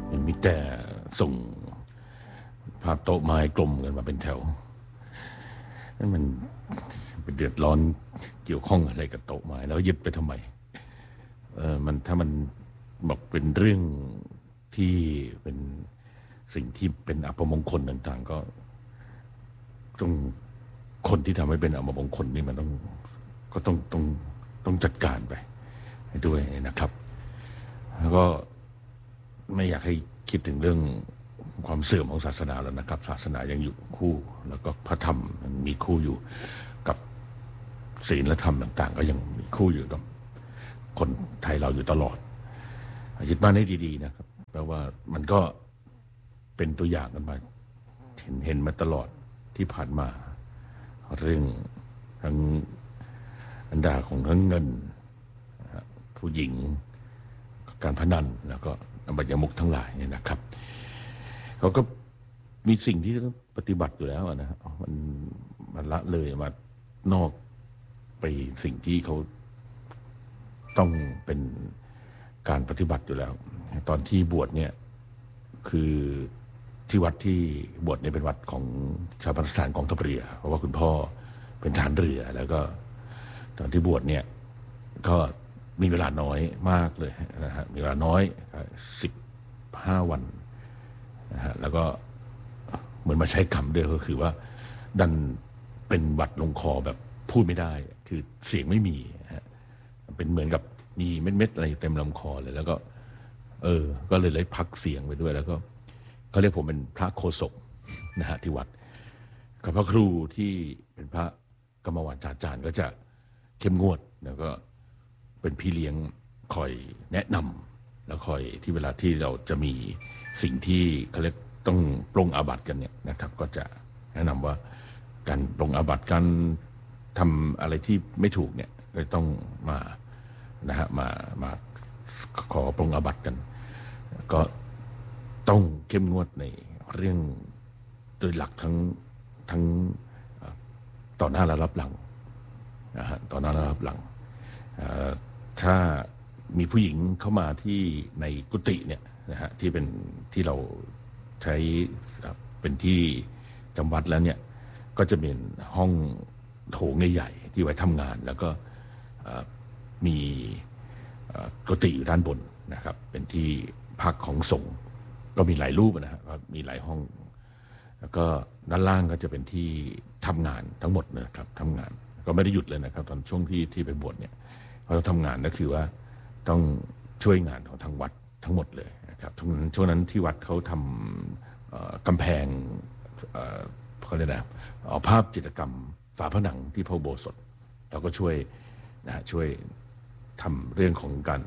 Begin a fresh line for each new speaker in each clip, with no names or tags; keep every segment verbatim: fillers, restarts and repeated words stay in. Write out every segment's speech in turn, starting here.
มีแต่ส่งภาพโต๊ะไม้กลมกันมาเป็นแถวนั่นมันเป็นเดือดร้อนเกี่ยวข้องอะไรกับโต๊ะไม้แล้วยึดไปทำไมเออมันถ้ามันบอกเป็นเรื่องที่เป็นสิ่งที่เป็นอัปมงคลต่างๆก็ต้องคนที่ทำให้เป็นอัปมงคลนี่มันต้องก็ต้องต้องต้องจัดการไปให้ด้วยนะครับแล้วก็ไม่อยากให้คิดถึงเรื่องความเสื่อมของศาสนาแล้วนะครับศาสนายังอยู่คู่แล้วก็พระธรรมมีคู่อยู่กับศีลและธรรมต่างๆก็ยังมีคู่อยู่กับคนไทยเราอยู่ตลอดยึดมั่นให้ดีๆนะครับเพราะว่ามันก็เป็นตัวอย่างกันมาเห็นเห็นมาตลอดที่ผ่านมาเรื่องทั้งอันดาของทั้งเงินผู้หญิงการพนันแล้วก็อบายมุขทั้งหลายเนี่ยนะครับเขาก็มีสิ่งที่ต้องปฏิบัติอยู่แล้วนะฮะมันมันละเลยมานอกไปสิ่งที่เขาต้องเป็นการปฏิบัติอยู่แล้วตอนที่บวชเนี่ยคือที่วัดที่บวชเนี่ยเป็นวัดของชาปนสถานกองทัพเรือเพราะว่าคุณพ่อเป็นทหารเรือแล้วก็ตอนที่บวชเนี่ยก็มีเวลาน้อยมากเลยนะฮะมีเวลาน้อยสิบห้าวันนะฮะแล้วก็เหมือนมาใช้คำด้วยก็คือว่าดันเป็นหวัดลงคอแบบพูดไม่ได้คือเสียงไม่มีฮะเป็นเหมือนกับมีเม็ดๆอะไรเต็มลำคอเลยแล้วก็เออก็เลยเลยพักเสียงไปด้วยแล้วก็เขาเรียกผมเป็นพระโฆษกนะฮะที่วัดกับพระครูที่เป็นพระกรรมวาจาจารย์ก็จะเข้มงวดแล้วก็เป็นพี่เลี้ยงคอยแนะนำแล้วคอยที่เวลาที่เราจะมีสิ่งที่เขาเรียกต้องปรงอาบัติกันเนี่ยนะครับก็จะแนะนำว่าการปรงอาบัติการทำอะไรที่ไม่ถูกเนี่ยก็ต้องมานะฮะมามาขอปรงอาบัติกันก็ต้องเข้มงวดในเรื่องโดยหลักทั้งทั้งต่อหน้าและรับหลังนะฮะต่อหน้าและรับหลังถ้ามีผู้หญิงเข้ามาที่ในกุฏิเนี่ยนะฮะที่เป็นที่เราใช้เป็นที่จำวัดแล้วเนี่ยก็จะเป็นห้องโถงใหญ่ๆที่ไว้ทำงานแล้วก็มีกุฏิอยู่ด้านบนนะครับเป็นที่พักของสงฆ์ก็มีหลายรูปนะฮะมีหลายห้องแล้วก็ด้านล่างก็จะเป็นที่ทำงานทั้งหมดนะครับทำงานก็ไม่ได้หยุดเลยนะครับตอนช่วงที่ที่ไปบวชเนี่ยเพราะเราทำงานก็คือว่าต้องช่วยงานของทางวัดทั้งหมดเลยนะครับช่วงนั้นที่วัดเขาทำกำแพงเขาเรียกนะเอาภาพจิตรกรรมฝาผนังที่พระอุโบสถเราก็ช่วยนะฮะช่วยทำเรื่องของการ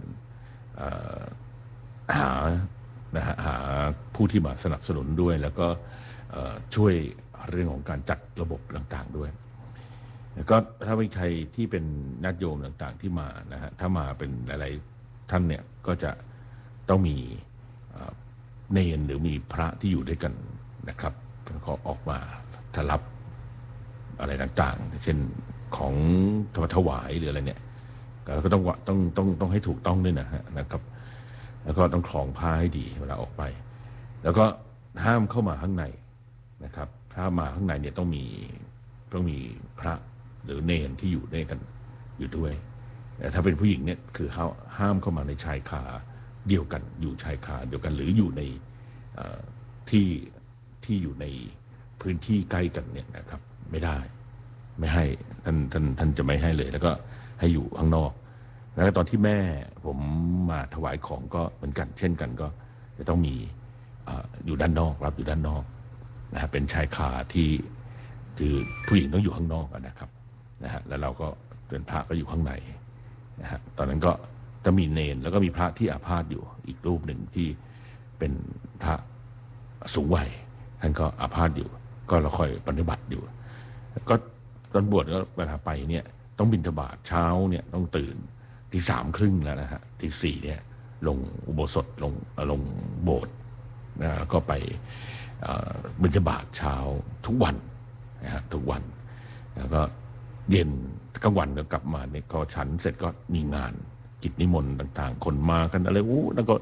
หานะฮะหาผู้ที่มาสนับสนุนด้วยแล้วก็ช่วยเรื่องของการจัดระบบต่างๆด้วยแล้วก็ถ้าเป็นใครที่เป็นญาติโยมต่างๆที่มานะฮะถ้ามาเป็นหลายๆท่านเนี่ยก็จะต้องมีเนรหรือมีพระที่อยู่ด้วยกันนะครับเขาออกมาถรับอะไรต่างๆเช่นของถวายหรืออะไรเนี่ยก็ต้องต้องต้องต้องให้ถูกต้องด้วยนะฮะนะครับแล้วก็ต้องคล้องผ้าให้ดีเวลาออกไปแล้วก็ห้ามเข้ามาข้างในนะครับถ้ามาข้างในเนี่ยต้องมีต้องมีพระหรือเนรที่อยู่ด้วยกันอยู่ด้วยแต่ถ้าเป็นผู้หญิงเนี่ยคือห้ามเข้ามาในชายคาเดียวกันอยู่ชายคาเดียวกันหรืออยู่ในที่ที่อยู่ในพื้นที่ใกล้กันเนี่ยนะครับไม่ได้ไม่ให้ท่านท่านท่านจะไม่ให้เลยแล้วก็ให้อยู่ข้างนอกแล้วตอนที่แม่ผมมาถวายของก็เหมือนกันเช่นกันก็จะต้องมีอยู่ด้านนอกรับอยู่ด้านนอกนะฮะเป็นชายคาที่คือผู้หญิงต้องอยู่ข้างนอกนะครับนะฮะแล้วเราก็เป็นพระก็อยู่ข้างในนะฮะตอนนั้นก็จะมีเนรแล้วก็มีพระที่อาพาธอยู่อีกรูปหนึ่งที่เป็นพระสูงวัยท่านก็อาพาธอยู่ก็เราคอยปฏิบัติอยู่ก็ตอนบวชก็เวลาไปเนี่ยต้องบิณฑบาตเช้าเนี่ยต้องตื่นตีสามครึ่งแล้วนะฮะตีสี่เนี่ยลงอุโบสถลงลงโบสถ์นะก็ไปบิณฑบาตเช้าทุกวันนะฮะทุกวันแล้วก็เย็นกลางวันก็กลับมาเนี่ยก็ฉันเสร็จก็มีงานกิจนิมนต์ต่างๆคนมากันอะไรอู้แล้วก็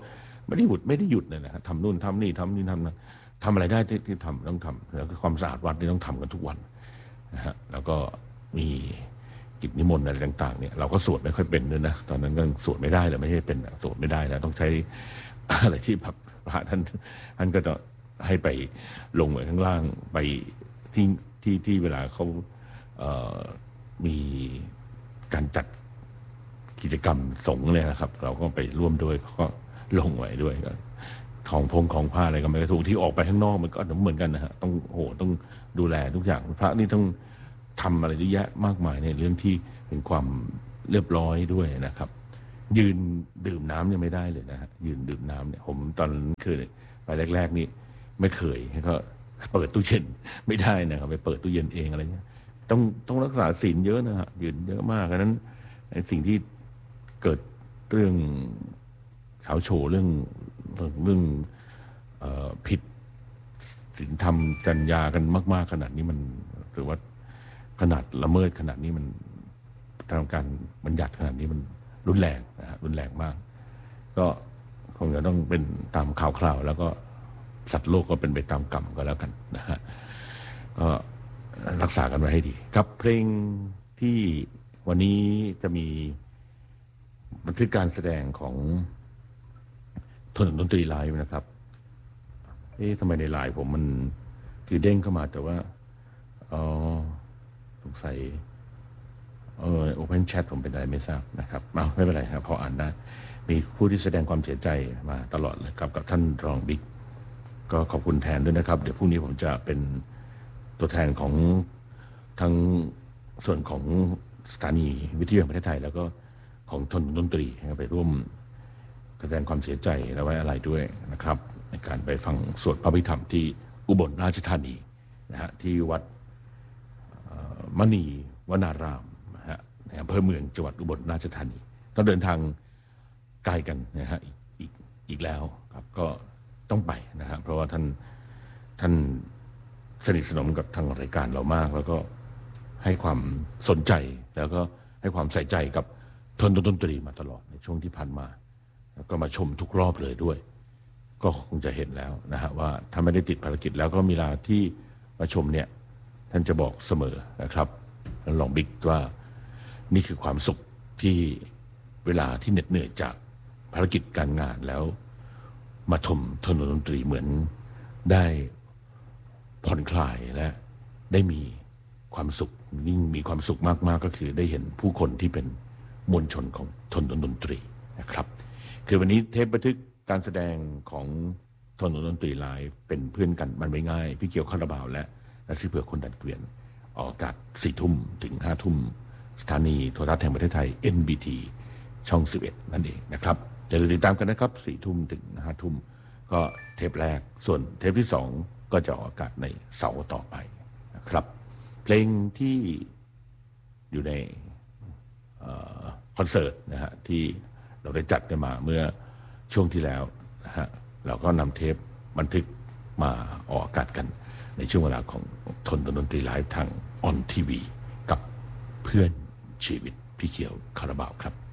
ไม่ได้หยุดไม่ได้หยุดเลยนะฮะทำนู่นทำนี่ทำนี่ทำนั่นทำอะไรได้ที่ที่ทำต้องทำแล้วก็ความสะอาดวัดนี่ต้องทำกันทุกวันนะฮะแล้วก็มีกิจนิมนต์อะไรต่างๆเนี่ยเราก็สวดไม่ค่อยเป็นด้วยนะตอนนั้นก็สวดไม่ได้เลยไม่ใช่เป็นสวดไม่ได้นะต้องใช้อะไรที่แบบพระท่านท่านก็จะให้ไปลงไปข้างล่างไปที่ที่ที่เวลาเขาเอ่อมีการจัดกิจกรรมสงฆ์เลยนะครับเราก็ไปร่วมด้วยก็ลงไว้ด้วยก็ทองพงของผ้าอะไรก็ไม่ถูกที่ออกไปข้างนอกมันก็เหมือนกันนะฮะต้องโอ้โหต้องดูแลทุกอย่างพระนี่ต้องทำอะไรเยอะแยะมากมายในเรื่องที่เป็นความเรียบร้อยด้วยนะครับยืนดื่มน้ำยังไม่ได้เลยนะฮะยืนดื่มน้ำเนี่ยผมตอนเคยไปแรกๆนี่ไม่เคยก็เปิดตู้เย็นไม่ได้นะครับไปเปิดตู้เย็นเองอะไรเงี้ยต้องต้องรักษาศีลเยอะนะฮะยืนเยอะมากฉะนั้นสิ่งที่เกิดเรื่องเฉาโฉเรื่องเรื่องเอ่อผิดศีลธรรมจรรยากันมากๆขนาดนี้มันหรือว่าขนาดละเมิดขนาดนี้มันทางการบัญญัติขนาดนี้มันรุนแรงนะฮะรุนแรงมากก็คงจะต้องเป็นตามข่าวคราวแล้วก็สัตว์โลกก็เป็นไปตามกรรมก็แล้วกันนะฮะก็รักษากันไว้ให้ดีครับเพลงที่วันนี้จะมีบันทึกการแสดงของถนนดนตรีไลฟ์นะครับเอ๊ะทำไมในไลน์ผมมันคือเด้งเข้ามาแต่ว่าอ๋อสงสัยเออโอเพนแชทผมเป็นอะไรไม่ทราบนะครับเอาไม่เป็นไรครับพออ่านได้มีผู้ที่แสดงความเสียใจมาตลอดเลยครับกับท่านรองบิ๊กก็ขอบคุณแทนด้วยนะครับเดี๋ยวพรุ่งนี้ผมจะเป็นตัวแทนของทั้งส่วนของสถานีวิทยุแห่งประเทศไทยแล้วก็ของถนนดนตรีไปร่วมแสดงความเสียใจและไว้อะไรด้วยนะครับในการไปฟังสวดพระพิธรรมที่อุบลราชธานีนะฮะที่วัดมณีวนารามนะฮะในอำเภอเมืองจังหวัดอุบลราชธานีต้องเดินทางไกลกันนะฮะอีกอีกแล้วครับก็ต้องไปนะฮะเพราะว่าท่านท่านสนิทสนมกับทางรายการเรามากแล้วก็ให้ความสนใจแล้วก็ให้ความใส่ใจกับถนนดนตรีมาตลอดในช่วงที่ผ่านมาแล้วก็มาชมทุกรอบเลยด้วยก็คงจะเห็นแล้วนะฮะว่าถ้าไม่ได้ติดภารกิจแล้วก็มีเวลาที่มาชมเนี่ยท่านจะบอกเสมอนะครับท่านรองบิ๊กว่านี่คือความสุขที่เวลาที่เหน็ดเหนื่อยจากภารกิจการงานแล้วมาชมถนนดนตรีเหมือนได้ผ่อนคลายและได้มีความสุขยิ่งมีความสุขมากๆ ก็คือได้เห็นผู้คนที่เป็นมวลชนของถนนดนตรีนะครับคือวันนี้เทปบันทึกการแสดงของถนนดนตรีไลฟ์เป็นเพื่อนกันมันไม่ง่ายพี่เกียวคาราบาวและนักสิเผื่อคนดันเกวียนออกอากาศสี่ทุ่มถึงห้าทุ่มสถานีโทรทัศน์แห่งประเทศไทย เอ็น บี ที ช่องสิบเอ็ดนั่นเองนะครับอย่าลืมติดตามกันนะครับสี่ทุ่มถึงห้าทุ่มก็เทปแรกส่วนเทปที่สองก็จะออกอากาศในเสาร์ต่อไปนะครับเพลงที่อยู่ในคอนเสิร์ตนะฮะที่เราได้จัดกันมาเมื่อช่วงที่แล้วนะฮะเราก็นำเทปบันทึกมาออกอากาศกันในช่วงเวลาของทนดนตรีไลฟ์ทางออนทีวีกับเพื่อนชีวิตพี่เขียวคาราบาวครับ